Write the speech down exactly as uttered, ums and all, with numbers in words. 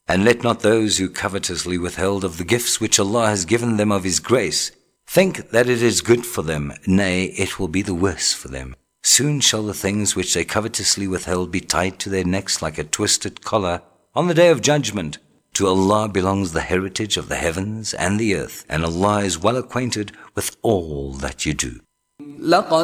And let not those who covetously withheld of the gifts which Allah has given them of His grace think that it is good for them, nay, it will be the worse for them. Soon shall the things which they covetously withheld be tied to their necks like a twisted collar on the day of judgment. To Allah belongs the heritage of the heavens and the earth, and Allah is well acquainted with all that you do.